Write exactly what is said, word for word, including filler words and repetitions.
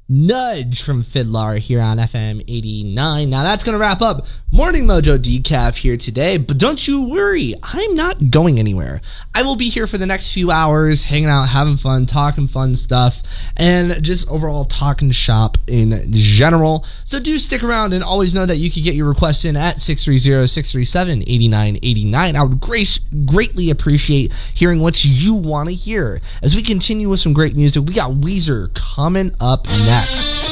Nudge from Fiddler here on F M eighty-nine. Now that's going to wrap up Morning Mojo Decaf here today, but don't you worry, I'm not going anywhere. I will be here for the next few hours, hanging out, having fun, talking fun stuff, and just overall talking shop in general. So do stick around and always know that you can get your request in at six three zero, six three seven, eight nine eight nine. I would grace, greatly appreciate hearing what you want to hear. As we continue with some great music, we got Weezer coming up next.